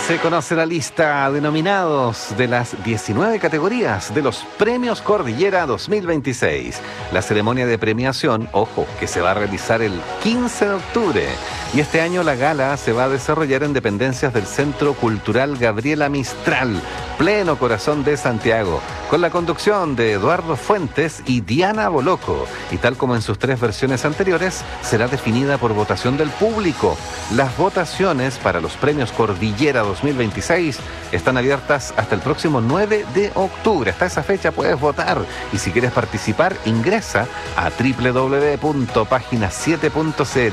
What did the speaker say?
Se conoce la lista de nominados de las 19 categorías de los Premios Cordillera 2026. La ceremonia de premiación, ojo, que se va a realizar el 15 de octubre. Y este año la gala se va a desarrollar en dependencias del Centro Cultural Gabriela Mistral, pleno corazón de Santiago, con la conducción de Eduardo Fuentes y Diana Boloco. Y tal como en sus 3 versiones anteriores, será definida por votación del público. Las votaciones para los Premios Cordillera 2026 están abiertas hasta el próximo 9 de octubre. Hasta esa fecha puedes votar. Y si quieres participar, ingresa a www.pagina7.cl.